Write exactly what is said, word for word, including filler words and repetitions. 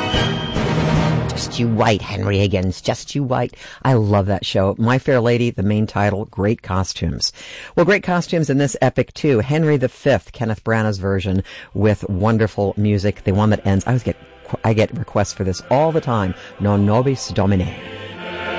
Just You Wait, Henry Higgins, Just You Wait. I love that show. My Fair Lady, the main title, great costumes. Well, great costumes in this epic too. Henry the Fifth, Kenneth Branagh's version with wonderful music. The one that ends, I always get, I get requests for this all the time. Non nobis domine.